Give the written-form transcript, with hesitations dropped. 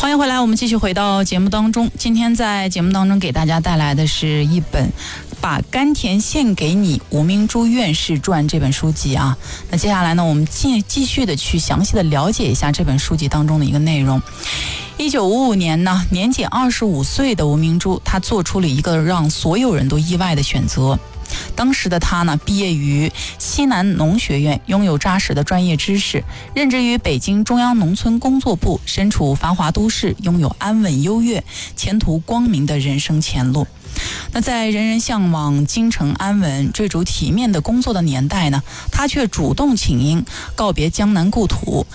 欢迎回来，我们继续回到节目当中。今天在节目当中给大家带来的是一本《把甘甜献给你：吴明珠院士传》这本书籍啊。那接下来呢，我们继续的去详细的了解一下这本书籍当中的一个内容。1955年呢，年仅25岁的吴明珠，她做出了一个让所有人都意外的选择。当时的他呢，毕业于西南农学院，拥有扎实的专业知识，任职于北京中央农村工作部，身处繁华都市，拥有安稳优越、前途光明的人生前路。那在人人向往京城安稳、追逐体面的工作的年代呢，他却主动请缨，告别江南故土，